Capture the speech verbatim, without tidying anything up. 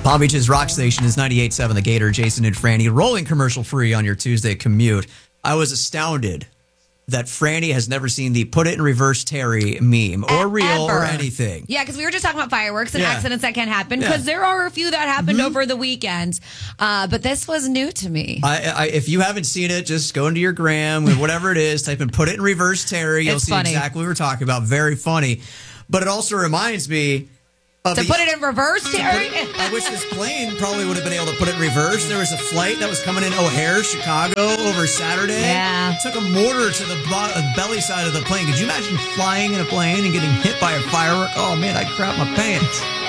Palm Beach's Rock Station is ninety-eight point seven The Gator. Jason and Franny rolling commercial free on your Tuesday commute. I was astounded that Franny has never seen the Put It in Reverse Terry meme or real Ever. or anything. Yeah, because we were just talking about fireworks and Yeah. accidents that can happen because Yeah. there are a few that happened Mm-hmm. over the weekend. Uh, but this was new to me. I, I, if you haven't seen it, just go into your gram, whatever it is, type in Put It in Reverse Terry. You'll It's see funny. exactly what we're talking about. Very funny. But it also reminds me of to the- put it in reverse, Terry? I wish this plane probably would have been able to put it in reverse. There was a flight that was coming in O'Hare, Chicago over Saturday. Yeah. Took a mortar to the bo- belly side of the plane. Could you imagine flying in a plane and getting hit by a firework? Oh, man, I'd crap my pants.